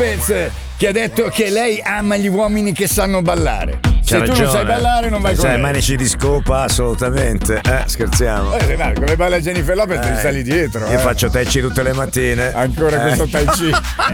Lopez, che ha detto che lei ama gli uomini che sanno ballare. Se tu non sai ballare non vai con lei. Manici di scopa, assolutamente. Scherziamo. Come balla Jennifer Lopez devi stare lì dietro. Io faccio tai chi tutte le mattine. Ancora questo tai chi.